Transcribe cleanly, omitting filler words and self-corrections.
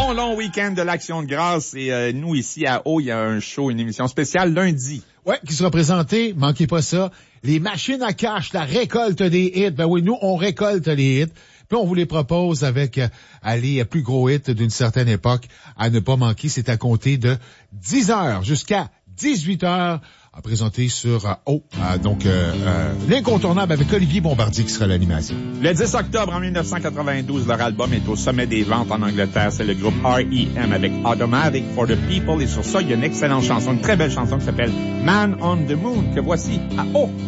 long week-end de l'Action de grâce et nous, ici à Haut, il y a un show, une émission spéciale lundi. Ouais, qui sera présenté, manquez pas ça, les machines à cash, la récolte des hits. Ben oui, nous, on récolte les hits. Puis on vous les propose avec les plus gros hits d'une certaine époque à ne pas manquer. C'est à compter de 10h jusqu'à 18h. À présenter sur l'incontournable avec Olivier Bombardier qui sera à l'animation. Le 10 octobre en 1992, leur album est au sommet des ventes en Angleterre. C'est le groupe R.E.M. avec Automatic for the People. Et sur ça, il y a une excellente chanson, une très belle chanson qui s'appelle Man on the Moon, que voici à Haut.